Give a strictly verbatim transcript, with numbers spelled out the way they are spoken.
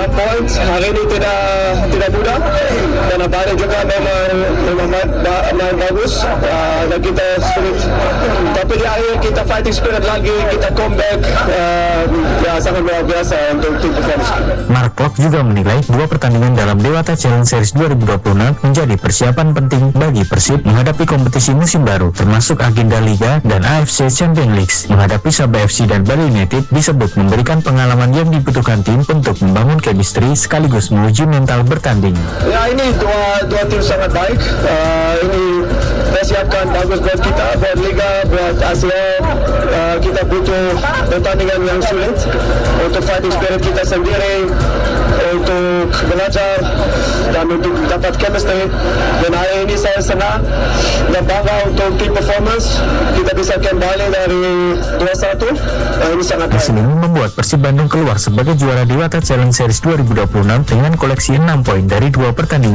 enam poin hari ini tidak tidak mudah karena Bali juga memang memang main, main bagus uh, dan kita sulit, tapi di akhir kita fighting spirit lagi, kita comeback, uh, ya sangat luar biasa untuk tim performance. Mark Klok juga menilai dua pertandingan dalam Dewata Challenge Series dua ribu dua puluh enam menjadi persiapan penting bagi Persib menghadapi kompetisi musim baru termasuk agenda Liga dan A F C Champions League. Menghadapi Sabah F C dan Bali United disebut memberikan pengalaman yang dibutuhkan tim untuk membangun chemistry sekaligus menguji mental bertanding. Ya, ini dua dua tim sangat baik. Uh, ini persiapkan bagus buat kita, buat Liga, buat Asia. Uh, kita butuh pertandingan yang sulit untuk fighting spirit kita sendiri, untuk belajar dan untuk dapat chemistry. Dan hari ini saya senang dan bangga untuk tim performance. Kita bisa kembali dari dua satu. Uh, ini sangat baik. Hasil ini membuat Persib Bandung keluar sebagai juara Dewata Challenge Series dua ribu dua puluh enam dengan koleksi enam poin dari dua pertandingan.